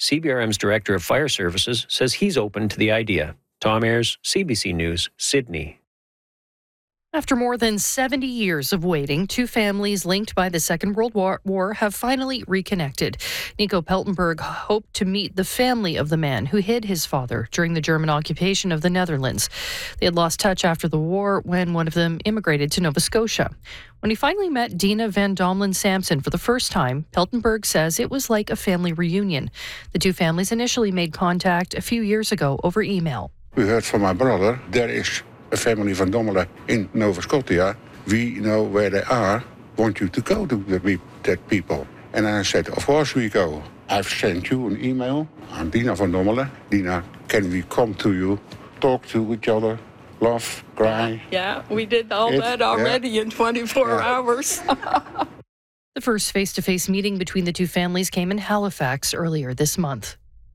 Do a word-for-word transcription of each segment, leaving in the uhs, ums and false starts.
C B R M's Director of Fire Services says he's open to the idea. Tom Ayers, C B C News, Sydney. After more than seventy years of waiting, two families linked by the Second World War, War have finally reconnected. Nico Peltenberg hoped to meet the family of the man who hid his father during the German occupation of the Netherlands. They had lost touch after the war when one of them immigrated to Nova Scotia. When he finally met Dina Van Domelen Sampson for the first time, Peltenberg says it was like a family reunion. The two families initially made contact a few years ago over email. We heard from my brother, there is a family Van Domelen in Nova Scotia. We know where they are. Want you to go to the, that people? And I said, of course we go. I've sent you an email. I'm Dina Van Domelen. Dina, can we come to you, talk to each other, laugh, cry? Yeah, we did all it, that already yeah. in twenty-four yeah. hours. The first face-to-face meeting between the two families came in Halifax earlier this month.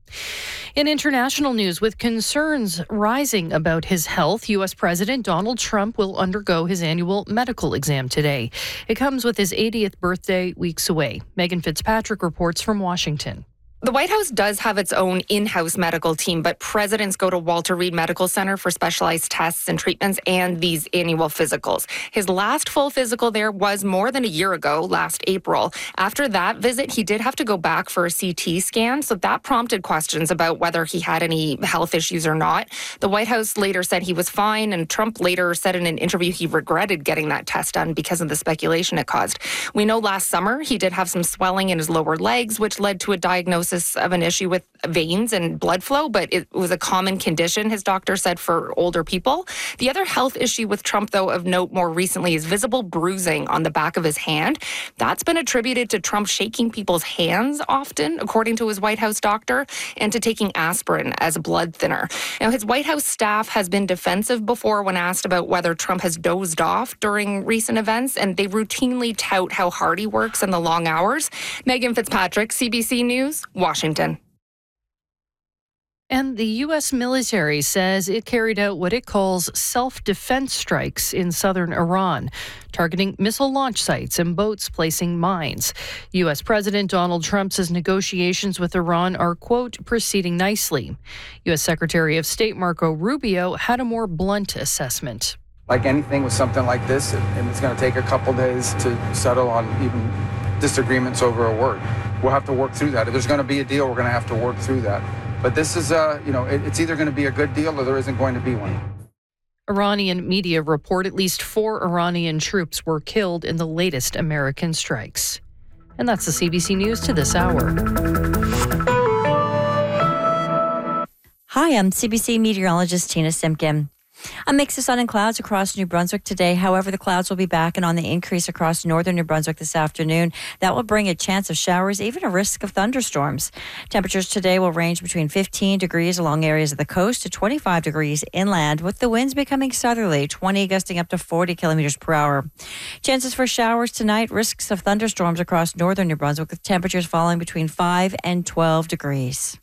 In international news, with concerns rising about his health, U S President Donald Trump will undergo his annual medical exam today. It comes with his eightieth birthday weeks away. Megan Fitzpatrick reports from Washington. The White House does have its own in-house medical team, but presidents go to Walter Reed Medical Center for specialized tests and treatments and these annual physicals. His last full physical there was more than a year ago, last April. After that visit, he did have to go back for a C T scan, so that prompted questions about whether he had any health issues or not. The White House later said he was fine, and Trump later said in an interview he regretted getting that test done because of the speculation it caused. We know last summer he did have some swelling in his lower legs, which led to a diagnosis of an issue with veins and blood flow, but it was a common condition, his doctor said, for older people. The other health issue with Trump, though, of note more recently is visible bruising on the back of his hand. That's been attributed to Trump shaking people's hands often, according to his White House doctor, and to taking aspirin as a blood thinner. Now, his White House staff has been defensive before when asked about whether Trump has dozed off during recent events, and they routinely tout how hard he works in the long hours. Megan Fitzpatrick, C B C News, Washington. And the U S military says it carried out what it calls self-defense strikes in southern Iran, targeting missile launch sites and boats placing mines. U S President Donald Trump says negotiations with Iran are, quote, proceeding nicely. U S Secretary of State Marco Rubio had a more blunt assessment. Like anything with something like this, and it's going to take a couple days to settle on even disagreements over a word. We'll have to work through that. If there's going to be a deal, we're going to have to work through that. But this is, uh, you know, it, it's either going to be a good deal or there isn't going to be one. Iranian media report at least four Iranian troops were killed in the latest American strikes. And that's the C B C News to this hour. Hi, I'm C B C meteorologist Tina Simpkin. A mix of sun and clouds across New Brunswick today. However, the clouds will be back and on the increase across northern New Brunswick this afternoon. That will bring a chance of showers, even a risk of thunderstorms. Temperatures today will range between fifteen degrees along areas of the coast to twenty-five degrees inland, with the winds becoming southerly, twenty gusting up to forty kilometers per hour. Chances for showers tonight, risks of thunderstorms across northern New Brunswick, with temperatures falling between five and twelve degrees.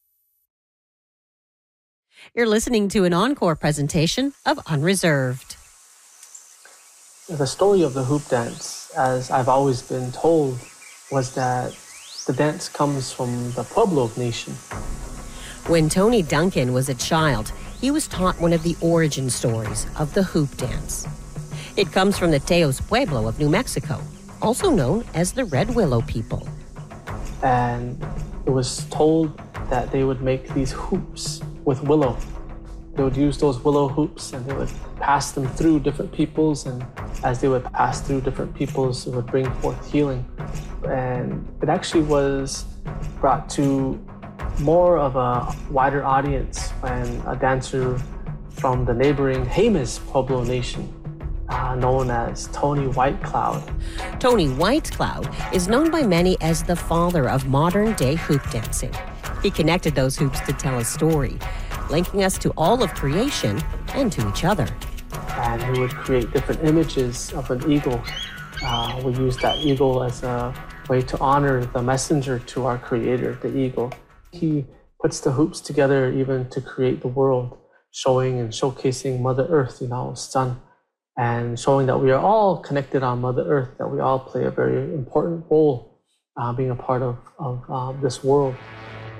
You're listening to an encore presentation of Unreserved. The story of the hoop dance, as I've always been told, was that the dance comes from the Pueblo Nation. When Tony Duncan was a child, he was taught one of the origin stories of the hoop dance. It comes from the Teos Pueblo of New Mexico, also known as the Red Willow people. And it was told that they would make these hoops with willow. They would use those willow hoops and they would pass them through different peoples, and as they would pass through different peoples, it would bring forth healing. And it actually was brought to more of a wider audience when a dancer from the neighboring Jemez Pueblo Nation, uh, known as Tony Whitecloud. Tony Whitecloud is known by many as the father of modern-day hoop dancing. He connected those hoops to tell a story, linking us to all of creation and to each other. And he would create different images of an eagle. Uh, we use that eagle as a way to honor the messenger to our creator, the eagle. He puts the hoops together even to create the world, showing and showcasing Mother Earth, you know, sun, and showing that we are all connected on Mother Earth, that we all play a very important role uh, being a part of, of uh, this world.